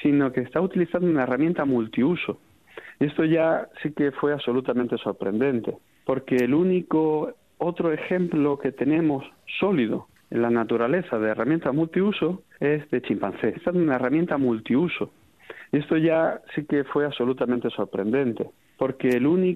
sino que está utilizando una herramienta multiuso. Esto ya sí que fue absolutamente sorprendente, porque el único otro ejemplo que tenemos sólido en la naturaleza de herramienta multiuso es de chimpancé. Esta es una herramienta multiuso. Esto ya sí que fue absolutamente sorprendente, porque el único